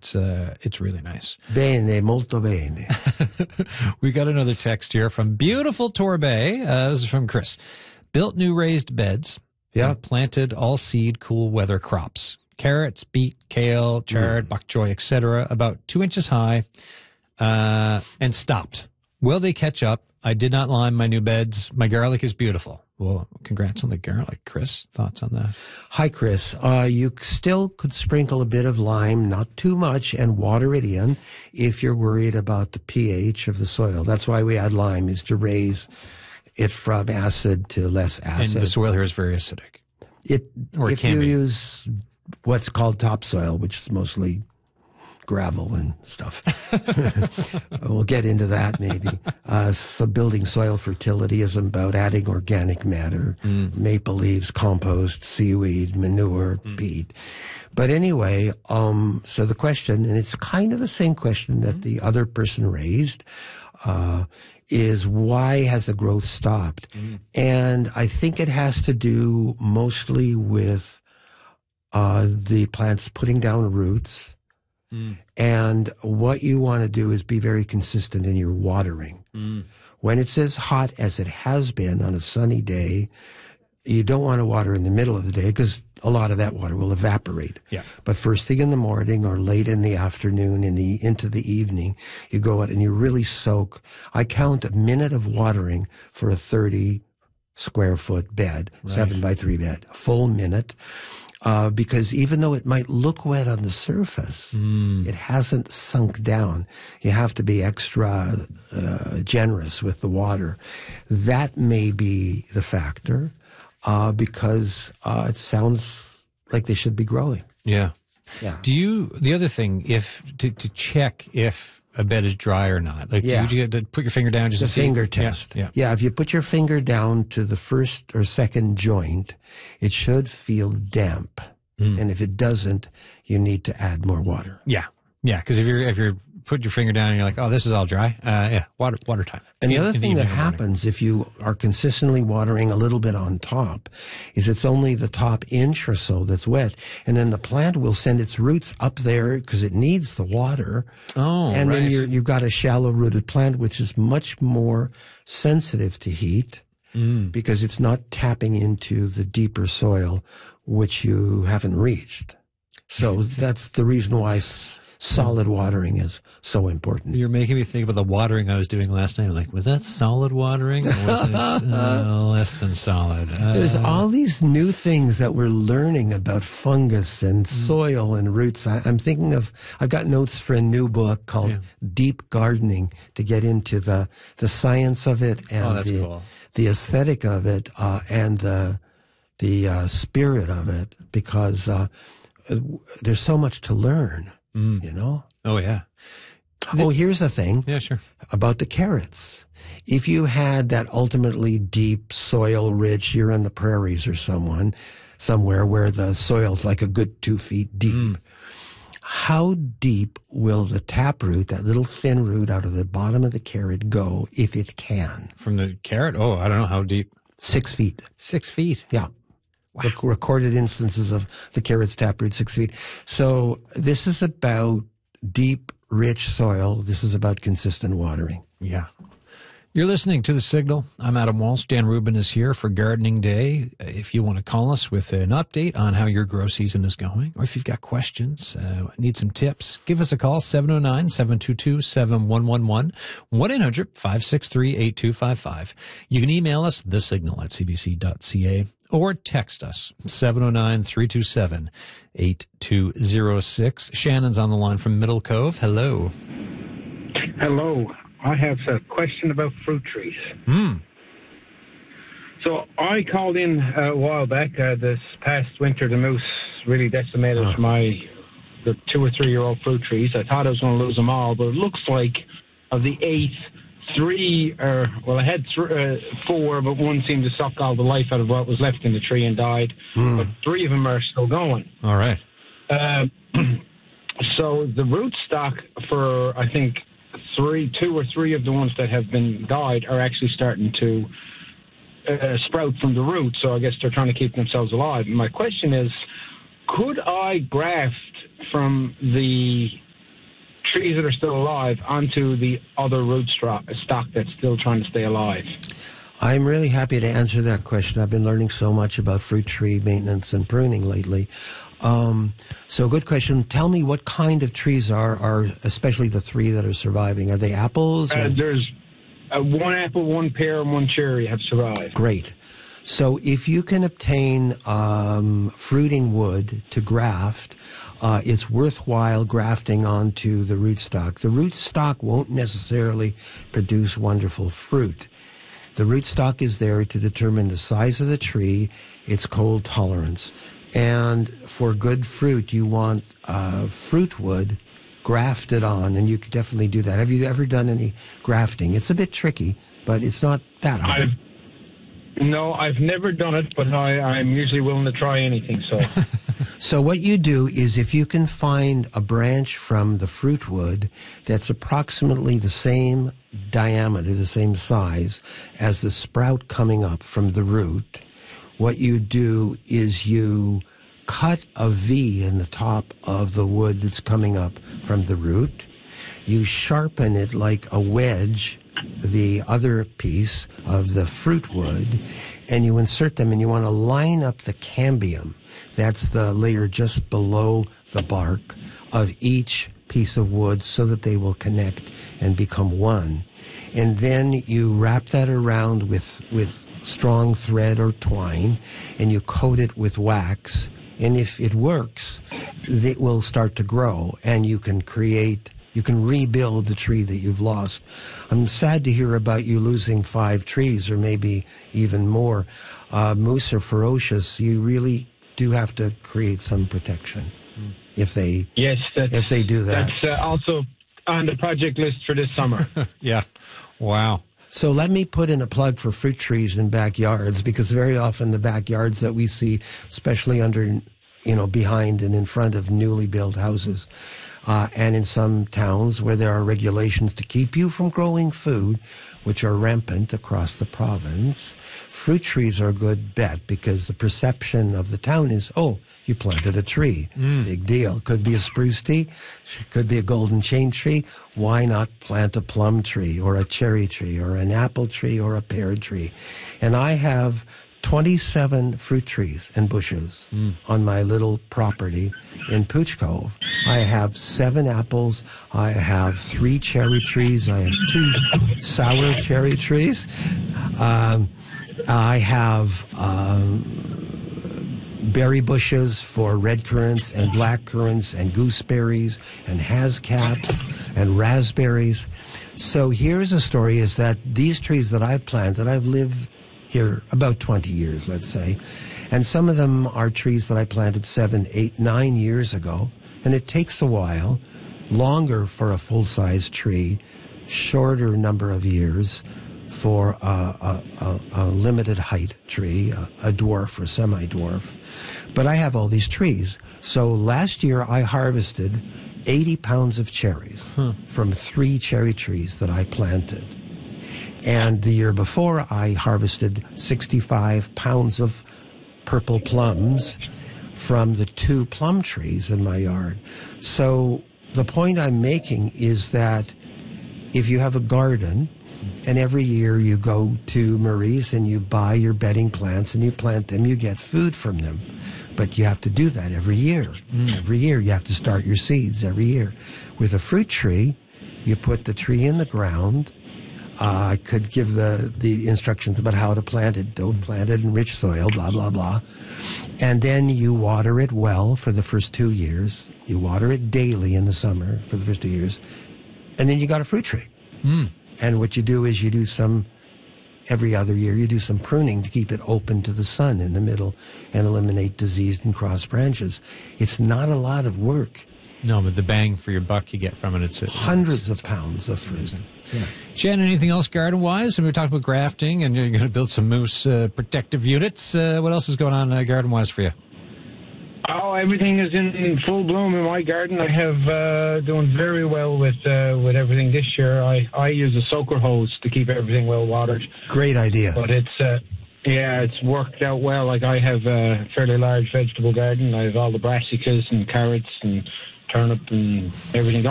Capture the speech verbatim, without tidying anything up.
it's uh, it's really nice. Bene, molto bene. We got another text here from beautiful Torbay. Uh, this is from Chris. Built new raised beds. Yeah. And planted all seed cool weather crops. Carrots, beet, kale, chard, mm. bok choy, et cetera, about two inches high, uh, and stopped. Will they catch up? I did not lime my new beds. My garlic is beautiful. Well, congrats on the garlic, Chris. Thoughts on that? Hi, Chris. Uh, you still could sprinkle a bit of lime, not too much, and water it in if you're worried about the pH of the soil. That's why we add lime, is to raise it from acid to less acid. And the soil here is very acidic. It, or it if can you be. use what's called topsoil, which is mostly gravel and stuff. We'll get into that maybe. Uh, so building soil fertility is about adding organic matter, mm. maple leaves, compost, seaweed, manure, mm. peat. But anyway, um, so the question, and it's kind of the same question that the other person raised, uh, is why has the growth stopped? Mm. And I think it has to do mostly with uh, the plants putting down roots. Mm. And what you want to do is be very consistent in your watering. Mm. When it's as hot as it has been on a sunny day, you don't want to water in the middle of the day because a lot of that water will evaporate. Yeah. But first thing in the morning or late in the afternoon, in the into the evening, you go out and you really soak. I count a minute of watering for a thirty square foot bed, right. seven by three bed, a full minute. Uh, because even though it might look wet on the surface, mm. it hasn't sunk down. You have to be extra uh, generous with the water. That may be the factor, uh, because uh, it sounds like they should be growing. Yeah. Yeah. Do you, the other thing, if to, to check if a bed is dry or not, like yeah. do you get to put your finger down just the to see? finger test. Yeah, yeah. Yeah. If you put your finger down to the first or second joint, it should feel damp. Mm. And if it doesn't, you need to add more water. Yeah. Yeah. Because if you're, if you're put your finger down and you're like, oh, this is all dry. Uh, yeah. Water, water time. And the in, other in thing the that happens if you are consistently watering a little bit on top is it's only the top inch or so that's wet. And then the plant will send its roots up there because it needs the water. Oh, And right. then you're, you've got a shallow rooted plant, which is much more sensitive to heat. Mm. Because it's not tapping into the deeper soil, which you haven't reached. So that's the reason why s- solid watering is so important. You're making me think about the watering I was doing last night. Like, was that solid watering or was it uh, less than solid? Uh, There's all these new things that we're learning about fungus and soil and roots. I, I'm thinking of, I've got notes for a new book called yeah. Deep Gardening to get into the, the science of it and oh, that's the, cool. the aesthetic of it, uh, and the, the, uh, spirit of it, because, uh, there's so much to learn, mm. you know? Oh, yeah. Oh, here's the thing. Yeah, sure. About the carrots. If you had that ultimately deep soil rich, you're in the prairies or someone, somewhere where the soil's like a good two feet deep. Mm. How deep will the taproot, that little thin root out of the bottom of the carrot, go if it can? From the carrot? Oh, I don't know how deep. Six feet. Six feet? Yeah. Wow. Rec- recorded instances of the carrot's taproot, six feet. So this is about deep, rich soil. This is about consistent watering. Yeah. You're listening to The Signal. I'm Adam Walsh. Dan Rubin is here for Gardening Day. If you want to call us with an update on how your grow season is going, or if you've got questions, uh, need some tips, give us a call, seven oh nine, seven two two, seven one one one, one eight hundred, five six three, eight two five five. You can email us, thesignal at c b c dot c a, or text us, seven oh nine, three two seven, eight two oh six. Shannon's on the line from Middle Cove. Hello. Hello. I have a question about fruit trees. Mm. So I called in uh, a while back. Uh, this past winter, the moose really decimated huh. my the two or three year old fruit trees. I thought I was going to lose them all, but it looks like of the eight, three or well, I had th- uh, four, but one seemed to suck all the life out of what was left in the tree and died. Mm. But three of them are still going. All right. Uh, so the rootstock for I think. Three, two or three of the ones that have been died are actually starting to uh, sprout from the root. So I guess they're trying to keep themselves alive. And my question is, could I graft from the trees that are still alive onto the other root stock, stock that's still trying to stay alive? I'm really happy to answer that question. I've been learning so much about fruit tree maintenance and pruning lately. Um, so good question. Tell me what kind of trees are, are especially the three that are surviving. Are they apples? Uh, there's uh, one apple, one pear, and one cherry have survived. Great. So if you can obtain um, fruiting wood to graft, uh, it's worthwhile grafting onto the rootstock. The rootstock won't necessarily produce wonderful fruit. The rootstock is there to determine the size of the tree, its cold tolerance. And for good fruit, you want uh, fruit wood grafted on, and you could definitely do that. Have you ever done any grafting? It's a bit tricky, but it's not that hard. I've, no, I've never done it, but I, I'm usually willing to try anything. So, so what you do is if you can find a branch from the fruit wood that's approximately the same diameter, the same size as the sprout coming up from the root, what you do is you cut a V in the top of the wood that's coming up from the root. You sharpen it like a wedge, the other piece of the fruit wood, and you insert them, and you want to line up the cambium. That's the layer just below the bark of each piece of wood so that they will connect and become one. And then you wrap that around with, with strong thread or twine, and you coat it with wax. And if it works, it will start to grow, and you can create, you can rebuild the tree that you've lost. I'm sad to hear about you losing five trees, or maybe even more. Uh, moose are ferocious. You really do have to create some protection if they yes, if they do that. That's uh, also on the project list for this summer. Yeah. Wow. So let me put in a plug for fruit trees in backyards, because very often the backyards that we see, especially under, you know, behind and in front of newly built houses, uh, and in some towns where there are regulations to keep you from growing food, which are rampant across the province, fruit trees are a good bet, because the perception of the town is, oh, you planted a tree. Mm. Big deal. Could be a spruce tree, could be a golden chain tree. Why not plant a plum tree or a cherry tree or an apple tree or a pear tree? And I have twenty-seven fruit trees and bushes mm. on my little property in Pooch Cove. I have seven apples. I have three cherry trees. I have two sour cherry trees. Um, I have um, berry bushes for red currants and black currants and gooseberries and hascaps and raspberries. So here's a story, is that these trees that I've planted, I've lived here about twenty years, let's say. And some of them are trees that I planted seven, eight, nine years ago. And it takes a while, longer for a full-size tree, shorter number of years for a, a, a, a limited height tree, a, a dwarf or semi-dwarf. But I have all these trees. So last year I harvested eighty pounds of cherries huh. from three cherry trees that I planted. And the year before, I harvested sixty-five pounds of purple plums from the two plum trees in my yard. So the point I'm making is that if you have a garden, and every year you go to Marie's and you buy your bedding plants and you plant them, you get food from them. But you have to do that every year. Mm. Every year you have to start your seeds every year. With a fruit tree, you put the tree in the ground. Uh, I could give the, the instructions about how to plant it. Don't plant it in rich soil, blah, blah, blah. And then you water it well for the first two years. You water it daily in the summer for the first two years. And then you got a fruit tree. Mm. And what you do is you do some, every other year, you do some pruning to keep it open to the sun in the middle and eliminate diseased and crossed branches. It's not a lot of work. No, but the bang for your buck you get from it, it's... it's Hundreds it's, of pounds of fruit. Yeah. Jen, anything else garden-wise? And we talked about grafting, and you're going to build some moose uh, protective units. Uh, what else is going on uh, garden-wise for you? Oh, everything is in full bloom in my garden. I have uh, doing very well with uh, with everything this year. I, I use a soaker hose to keep everything well watered. Great idea. But it's... Uh, Yeah, it's worked out well. Like, I have a fairly large vegetable garden. I have all the brassicas and carrots and turnip and everything.